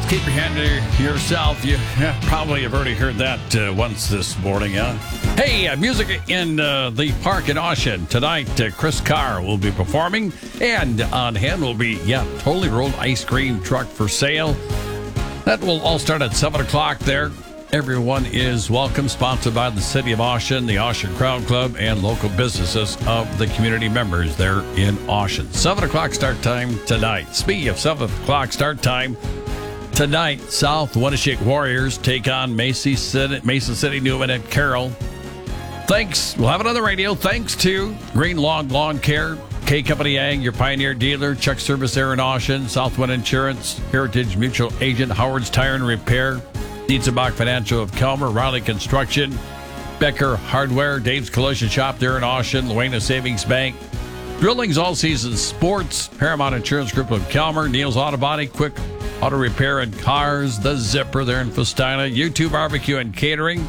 Keep your hand to yourself. You probably have already heard that once this morning. Hey, music in the park in Ocean. Tonight, Chris Carr will be performing. And on hand will be, Totally Rolled ice cream truck for sale. That will all start at 7 o'clock there. Everyone is welcome. Sponsored by the City of Ocean, the Ocean Crowd Club, and local businesses of the community members there in Ocean. 7 o'clock start time tonight. Speaking of 7 o'clock start time, tonight, South Winneshiek Warriors take on Mason City Newman at Carroll. Thanks. We'll have it on the radio. Thanks to Green Lawn Care, K Company Ag, your Pioneer dealer, Chuck Service there in Ocean, Southwind Insurance, Heritage Mutual Agent, Howard's Tire and Repair, Dietzenbach Financial of Kelmer, Riley Construction, Becker Hardware, Dave's Collision Shop there in Ocean, Luena Savings Bank, Drillings All Seasons Sports, Paramount Insurance Group of Kelmer, Neil's Auto Body, Quick Auto Repair and Cars, The Zipper there in Festina, U2 Barbecue and Catering,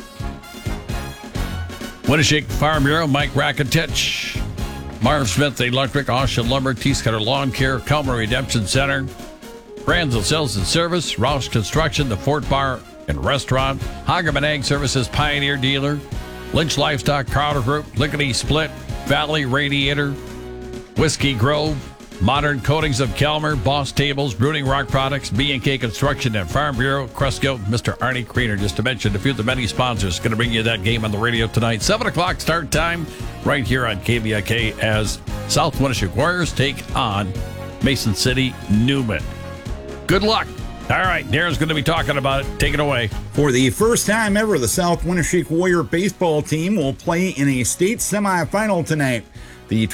Winneshiek Farm Bureau, Mike Rakitich, Marv Smith Electric, Ocean Lumber, T-Scutter Lawn Care, Kelmer Redemption Center, Branzel Sales and Service, Rouse Construction, the Fort Bar and Restaurant, Hagerman Ag Services Pioneer Dealer, Lynch Livestock Crowder Group, Lickety Split, Valley Radiator, Whiskey Grove, Modern Coatings of Kelmer, Boss Tables, Brooding Rock Products, B&K Construction and Farm Bureau, Cresco, Mr. Arnie Kriener, just to mention a few of the many sponsors going to bring you that game on the radio tonight. 7 o'clock start time right here on KVIK as South Winneshiek Warriors take on Mason City Newman. Good luck. All right, Darren's going to be talking about it. Take it away. For the first time ever, the South Winneshiek Warrior baseball team will play in a state semifinal tonight. The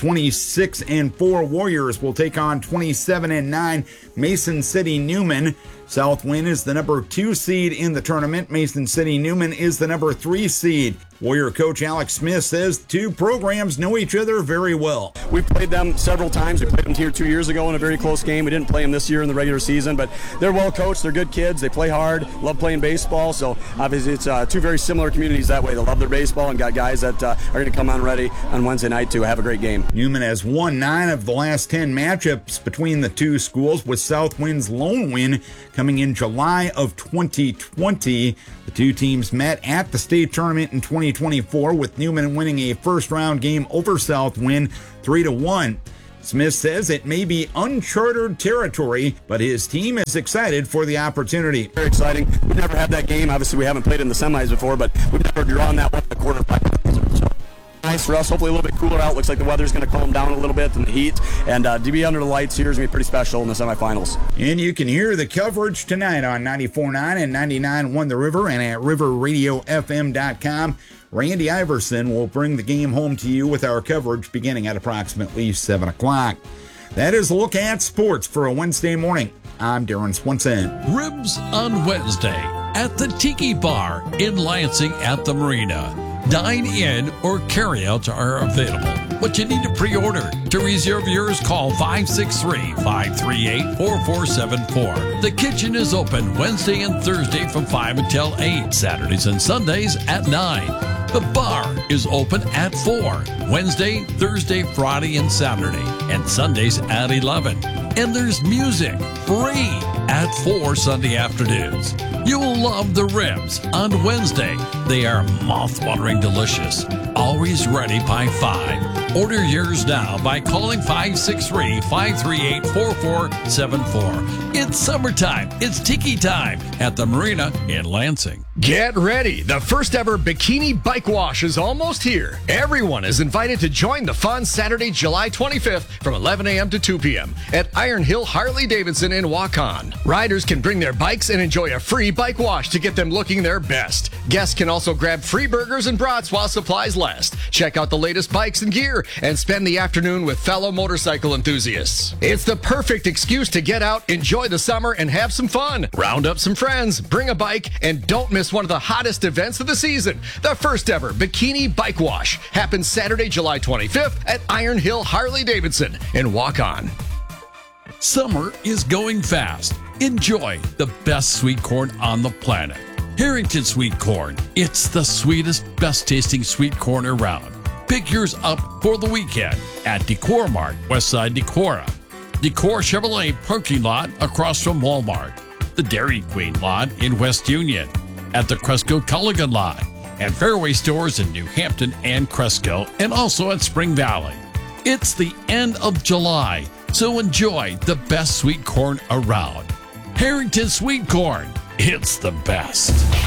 26-4 Warriors will take on 27-9 Mason City Newman. Southwind is the number 2 seed in the tournament. Mason City Newman is the number 3 seed. Warrior coach Alex Smith says the two programs know each other very well. We played them several times. We played them here 2 years ago in a very close game. We didn't play them this year in the regular season, but they're well coached. They're good kids. They play hard, love playing baseball. So obviously it's two very similar communities that way. They love their baseball and got guys that are going to come on ready on Wednesday night to have a great game. Newman has won 9 of the last 10 matchups between the two schools, with Southwind's lone win coming in July of 2020. The two teams met at the state tournament in 2024, with Newman winning a first-round game over Southwind 3-1. Smith says it may be uncharted territory, but his team is excited for the opportunity. Very exciting. We've never had that game. Obviously, we haven't played in the semis before, but we've never drawn that one in the quarterfinals. So nice for us. Hopefully a little bit cooler out. Looks like the weather's going to calm down a little bit in the heat. And to be under the lights here is going to be pretty special in the semifinals. And you can hear the coverage tonight on 94.9 and 99.1 The River and at riverradiofm.com. Randy Iverson will bring the game home to you with our coverage beginning at approximately 7 o'clock. That is a look at sports for a Wednesday morning. I'm Darren Swenson. Ribs on Wednesday at the Tiki Bar in Lansing at the Marina. Dine-in or carry-outs are available, but you need to pre-order. To reserve yours, call 563-538-4474. The kitchen is open Wednesday and Thursday from 5 until 8, Saturdays and Sundays at 9. The bar is open at 4, Wednesday, Thursday, Friday, and Saturday, and Sundays at 11. And there's music, free, at 4 Sunday afternoons. You will love the ribs on Wednesday. They are mouth-watering delicious. Always ready by 5. Order yours now by calling 563-538-4474. It's summertime. It's tiki time at the Marina in Lansing. Get ready. The first ever Bikini Bike Wash is almost here. Everyone is invited to join the fun Saturday, July 25th from 11 a.m. to 2 p.m. at Iron Hill Harley-Davidson in Waukon. Riders can bring their bikes and enjoy a free bike wash to get them looking their best. Guests can also grab free burgers and brats while supplies last. Check out the latest bikes and gear and spend the afternoon with fellow motorcycle enthusiasts. It's the perfect excuse to get out, enjoy the summer, and have some fun. Round up some friends, bring a bike, and don't miss one of the hottest events of the season. The first ever Bikini Bike Wash happens Saturday, July 25th at Iron Hill Harley-Davidson in Waukon. Summer is going fast. Enjoy the best sweet corn on the planet. Harrington Sweet Corn. It's the sweetest, best tasting sweet corn around. Pick yours up for the weekend at Decor Mart, Westside Decorah. Decor Chevrolet parking lot across from Walmart. the Dairy Queen lot in West Union, at the Cresco Culligan lot, and Fairway Stores in New Hampton and Cresco, and also at Spring Valley. It's the end of July, so enjoy the best sweet corn around. Harrington Sweet Corn, it's the best.